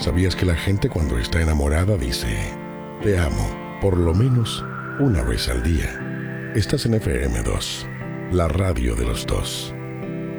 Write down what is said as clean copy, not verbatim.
¿Sabías que la gente cuando está enamorada dice, te amo, por lo menos una vez al día? Estás en FM2, la radio de los dos.